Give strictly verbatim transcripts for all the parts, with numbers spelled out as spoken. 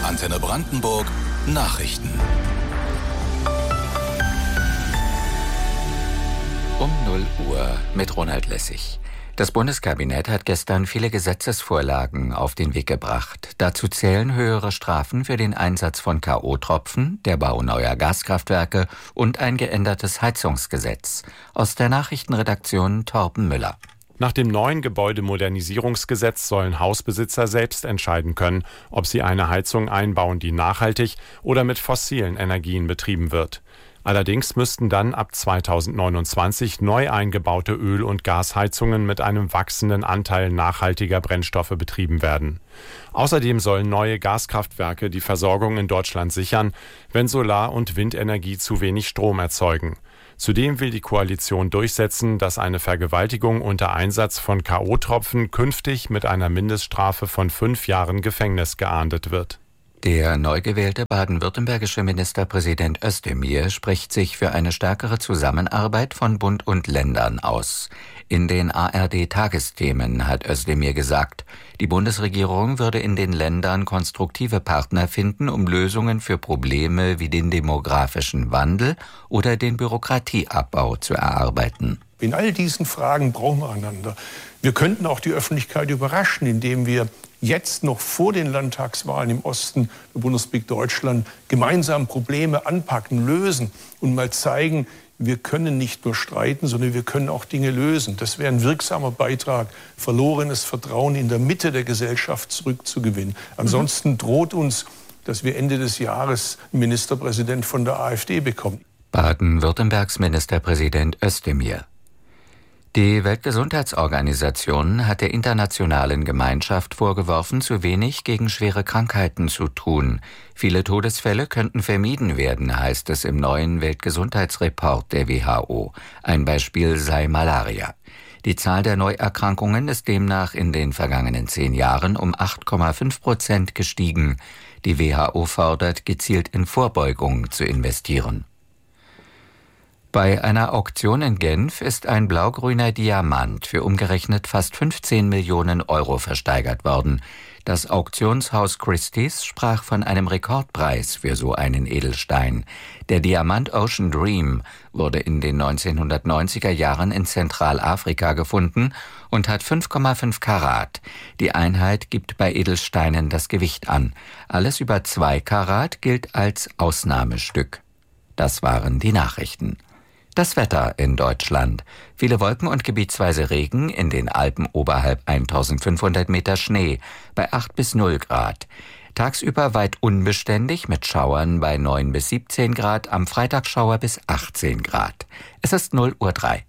Antenne Brandenburg Nachrichten. Um null Uhr mit Ronald Lessig. Das Bundeskabinett hat gestern viele Gesetzesvorlagen auf den Weg gebracht. Dazu zählen höhere Strafen für den Einsatz von K O-Tropfen, der Bau neuer Gaskraftwerke und ein geändertes Heizungsgesetz. Aus der Nachrichtenredaktion Torben Müller. Nach dem neuen Gebäudemodernisierungsgesetz sollen Hausbesitzer selbst entscheiden können, ob sie eine Heizung einbauen, die nachhaltig oder mit fossilen Energien betrieben wird. Allerdings müssten dann ab zweitausendneunundzwanzig neu eingebaute Öl- und Gasheizungen mit einem wachsenden Anteil nachhaltiger Brennstoffe betrieben werden. Außerdem sollen neue Gaskraftwerke die Versorgung in Deutschland sichern, wenn Solar- und Windenergie zu wenig Strom erzeugen. Zudem will die Koalition durchsetzen, dass eine Vergewaltigung unter Einsatz von K O-Tropfen künftig mit einer Mindeststrafe von fünf Jahren Gefängnis geahndet wird. Der neu gewählte baden-württembergische Ministerpräsident Özdemir spricht sich für eine stärkere Zusammenarbeit von Bund und Ländern aus. In den A R D-Tagesthemen hat Özdemir gesagt, die Bundesregierung würde in den Ländern konstruktive Partner finden, um Lösungen für Probleme wie den demografischen Wandel oder den Bürokratieabbau zu erarbeiten. In all diesen Fragen brauchen wir einander. Wir könnten auch die Öffentlichkeit überraschen, indem wir jetzt noch vor den Landtagswahlen im Osten der Bundesrepublik Deutschland gemeinsam Probleme anpacken, lösen und mal zeigen, wir können nicht nur streiten, sondern wir können auch Dinge lösen. Das wäre ein wirksamer Beitrag, verlorenes Vertrauen in der Mitte der Gesellschaft zurückzugewinnen. Ansonsten droht uns, dass wir Ende des Jahres einen Ministerpräsident von der AfD bekommen. Baden-Württembergs Ministerpräsident Özdemir. Die Weltgesundheitsorganisation hat der internationalen Gemeinschaft vorgeworfen, zu wenig gegen schwere Krankheiten zu tun. Viele Todesfälle könnten vermieden werden, heißt es im neuen Weltgesundheitsreport der W H O. Ein Beispiel sei Malaria. Die Zahl der Neuerkrankungen ist demnach in den vergangenen zehn Jahren um acht Komma fünf Prozent gestiegen. Die W H O fordert, gezielt in Vorbeugung zu investieren. Bei einer Auktion in Genf ist ein blaugrüner Diamant für umgerechnet fast fünfzehn Millionen Euro versteigert worden. Das Auktionshaus Christie's sprach von einem Rekordpreis für so einen Edelstein. Der Diamant Ocean Dream wurde in den neunzehnhundertneunziger Jahren in Zentralafrika gefunden und hat fünf Komma fünf Karat. Die Einheit gibt bei Edelsteinen das Gewicht an. Alles über zwei Karat gilt als Ausnahmestück. Das waren die Nachrichten. Das Wetter in Deutschland. Viele Wolken und gebietsweise Regen, in den Alpen oberhalb eintausendfünfhundert Meter Schnee, bei acht bis null Grad. Tagsüber weit unbeständig mit Schauern bei neun bis siebzehn Grad, am Freitag Schauer bis achtzehn Grad. Es ist null Uhr drei.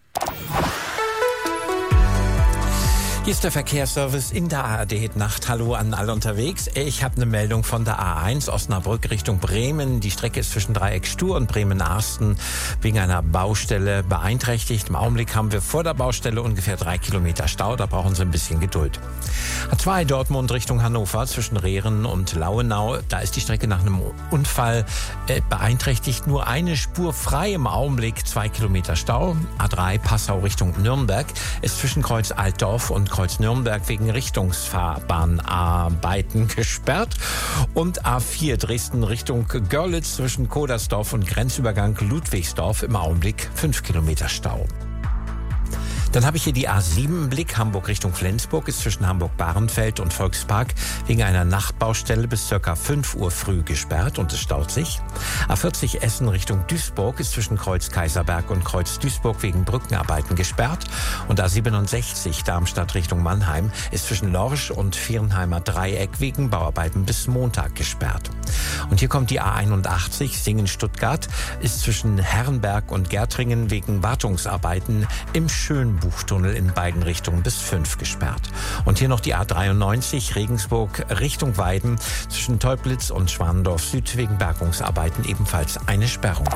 Hier ist der Verkehrsservice in der A R D-Nacht. Hallo an alle unterwegs. Ich habe eine Meldung von der A eins Osnabrück Richtung Bremen. Die Strecke ist zwischen Dreieck Stur und Bremen-Arsten wegen einer Baustelle beeinträchtigt. Im Augenblick haben wir vor der Baustelle ungefähr drei Kilometer Stau. Da brauchen Sie ein bisschen Geduld. A zwei Dortmund Richtung Hannover zwischen Rehren und Lauenau. Da ist die Strecke nach einem Unfall äh, beeinträchtigt. Nur eine Spur frei im Augenblick. Zwei Kilometer Stau. A drei Passau Richtung Nürnberg ist zwischen Kreuz Altdorf und Kreuz Nürnberg wegen Richtungsfahrbahnarbeiten gesperrt. Und A vier Dresden Richtung Görlitz zwischen Kodersdorf und Grenzübergang Ludwigsdorf im Augenblick fünf Kilometer Stau. Dann habe ich hier die A sieben im Blick. Hamburg Richtung Flensburg ist zwischen Hamburg-Bahrenfeld und Volkspark wegen einer Nachtbaustelle bis ca. fünf Uhr früh gesperrt und es staut sich. A vierzig Essen Richtung Duisburg ist zwischen Kreuz Kaiserberg und Kreuz Duisburg wegen Brückenarbeiten gesperrt. Und A siebenundsechzig Darmstadt Richtung Mannheim ist zwischen Lorsch und Viernheimer Dreieck wegen Bauarbeiten bis Montag gesperrt. Und hier kommt die A einundachtzig Singen-Stuttgart ist zwischen Herrenberg und Gärtringen wegen Wartungsarbeiten im Schönbuchtunnel in beiden Richtungen bis fünf gesperrt. Und hier noch die A dreiundneunzig Regensburg Richtung Weiden zwischen Teublitz und Schwanendorf Süd wegen Bergungsarbeiten ebenfalls eine Sperrung.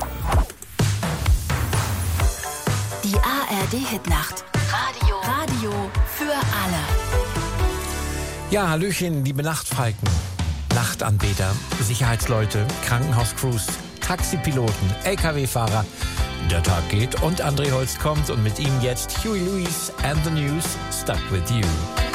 Die A R D-Hitnacht. Radio. Radio für alle. Ja, Hallöchen, liebe Nachtfalken, Nachtanbeter, Sicherheitsleute, Krankenhauscrews, Taxipiloten, L K W-Fahrer. Der Tag geht und André Holz kommt und mit ihm jetzt Huey Lewis and the News, Stuck With You.